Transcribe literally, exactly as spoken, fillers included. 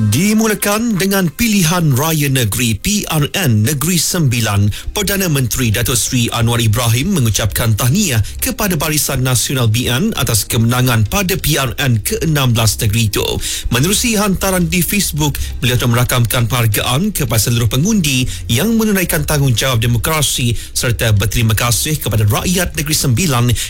Dimulakan dengan pilihan raya negeri P R N Negeri Sembilan, Perdana Menteri Datuk Seri Anwar Ibrahim mengucapkan tahniah kepada Barisan Nasional B N atas kemenangan pada P R N ke enam belas negeri itu. Menerusi hantaran di Facebook, beliau telah merakamkan penghargaan kepada seluruh pengundi yang menunaikan tanggungjawab demokrasi serta berterima kasih kepada rakyat Negeri Sembilan